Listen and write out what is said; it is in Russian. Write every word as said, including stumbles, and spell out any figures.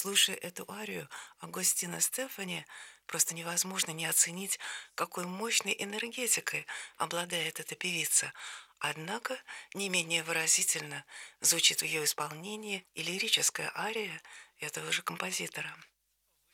Слушая эту арию Агостина Стефани, просто невозможно не оценить, какой мощной энергетикой обладает эта певица. Однако не менее выразительно звучит в ее исполнении и лирическая ария этого же композитора.